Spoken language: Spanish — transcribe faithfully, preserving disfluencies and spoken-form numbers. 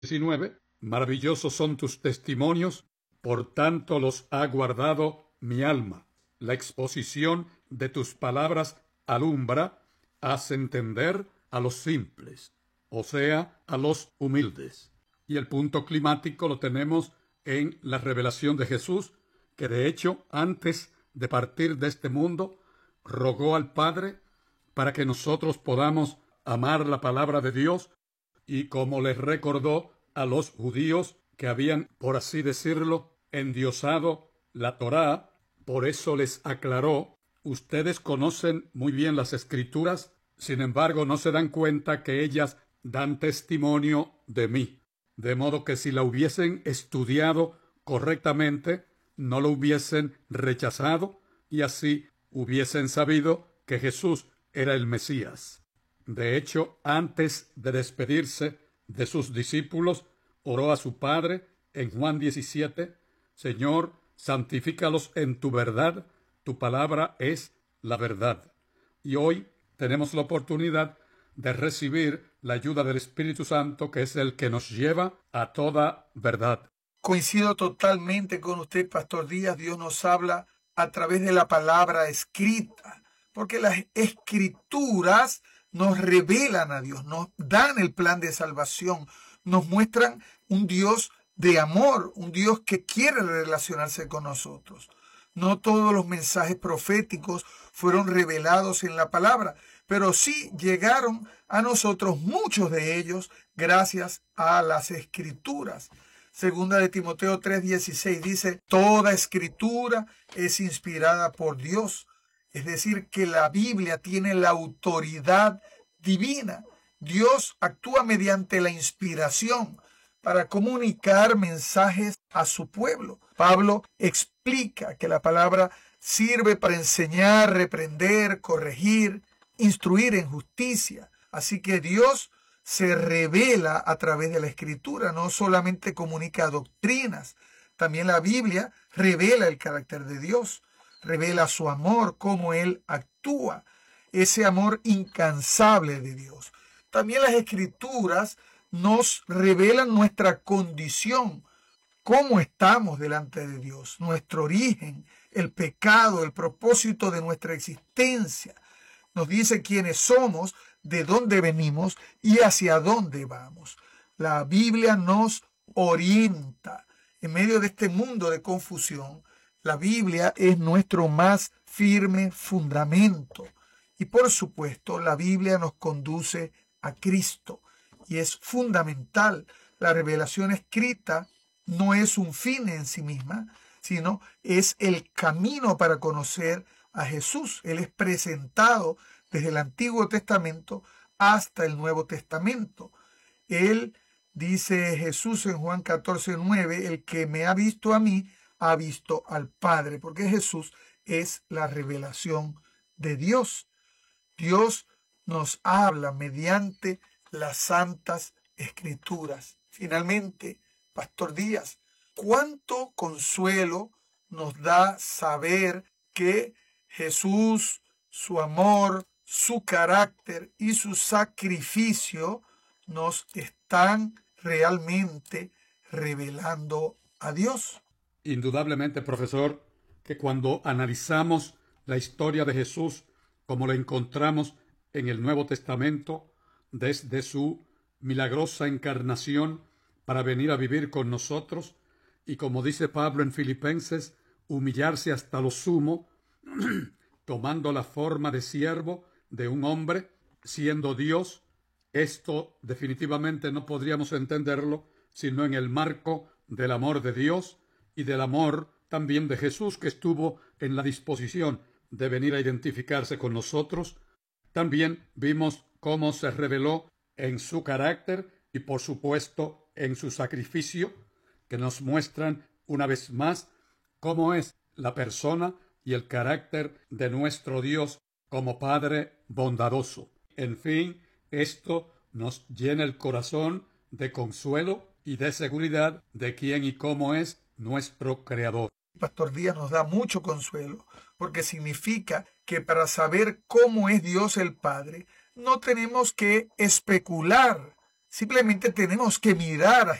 diecinueve. Maravillosos son tus testimonios, por tanto los ha guardado mi alma. La exposición de tus palabras alumbra, hace entender a los simples, o sea, a los humildes. Y el punto climático lo tenemos en la revelación de Jesús, que de hecho, antes de partir de este mundo, rogó al Padre para que nosotros podamos amar la palabra de Dios, y como les recordó a los judíos que habían, por así decirlo, endiosado la Torá, por eso les aclaró: ustedes conocen muy bien las Escrituras, sin embargo no se dan cuenta que ellas dan testimonio de mí. De modo que si la hubiesen estudiado correctamente, no lo hubiesen rechazado, y así hubiesen sabido que Jesús era el Mesías. De hecho, antes de despedirse de sus discípulos, oró a su Padre en Juan diecisiete: Señor, santifícalos en tu verdad, tu palabra es la verdad. Y hoy tenemos la oportunidad de recibir la ayuda del Espíritu Santo, que es el que nos lleva a toda verdad. Coincido totalmente con usted, Pastor Díaz. Dios nos habla a través de la palabra escrita, porque las escrituras nos revelan a Dios, nos dan el plan de salvación, nos muestran un Dios de amor, un Dios que quiere relacionarse con nosotros. No todos los mensajes proféticos fueron revelados en la palabra, pero sí llegaron a nosotros muchos de ellos gracias a las Escrituras. Segunda de Timoteo tres dieciséis dice: toda escritura es inspirada por Dios. Es decir, que la Biblia tiene la autoridad divina. Dios actúa mediante la inspiración para comunicar mensajes a su pueblo. Pablo explica que la palabra sirve para enseñar, reprender, corregir, instruir en justicia. Así que Dios se revela a través de la Escritura, no solamente comunica doctrinas, también la Biblia revela el carácter de Dios, revela su amor, cómo Él actúa, ese amor incansable de Dios. También las Escrituras nos revelan nuestra condición, cómo estamos delante de Dios, nuestro origen, el pecado, el propósito de nuestra existencia. Nos dice quiénes somos, de dónde venimos y hacia dónde vamos. La Biblia nos orienta. En medio de este mundo de confusión, la Biblia es nuestro más firme fundamento. Y por supuesto, la Biblia nos conduce a Cristo. Y es fundamental. La revelación escrita no es un fin en sí misma, sino es el camino para conocer a Jesús. Él es presentado desde el Antiguo Testamento hasta el Nuevo Testamento. Él, dice Jesús en Juan catorce nueve, el que me ha visto a mí, ha visto al Padre, porque Jesús es la revelación de Dios. Dios nos habla mediante las santas Escrituras. Finalmente, Pastor Díaz, cuánto consuelo nos da saber que Jesús, su amor, su carácter y su sacrificio nos están realmente revelando a Dios. Indudablemente, profesor, que cuando analizamos la historia de Jesús como la encontramos en el Nuevo Testamento, desde su milagrosa encarnación para venir a vivir con nosotros, y como dice Pablo en Filipenses, humillarse hasta lo sumo, tomando la forma de siervo de un hombre, siendo Dios. Esto definitivamente no podríamos entenderlo sino en el marco del amor de Dios y del amor también de Jesús, que estuvo en la disposición de venir a identificarse con nosotros. También vimos cómo se reveló en su carácter y por supuesto en su sacrificio, que nos muestran una vez más cómo es la persona y el carácter de nuestro Dios como Padre bondadoso. En fin, esto nos llena el corazón de consuelo y de seguridad de quién y cómo es nuestro Creador. Pastor Díaz, nos da mucho consuelo, porque significa que para saber cómo es Dios el Padre, no tenemos que especular Simplemente tenemos que mirar a